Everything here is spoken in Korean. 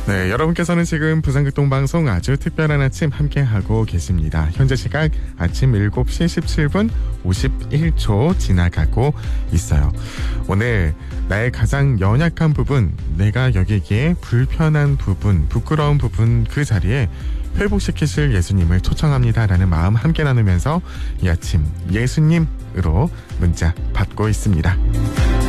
네, 여러분께서는 지금 부산극동방송 아주 특별한 아침 함께하고 계십니다. 현재 시각 아침 7시 17분 51초 지나가고 있어요. 오늘 나의 가장 연약한 부분, 내가 여기기에 불편한 부분, 부끄러운 부분 그 자리에 회복시키실 예수님을 초청합니다라는 마음 함께 나누면서 이 아침 예수님으로 문자 받고 있습니다.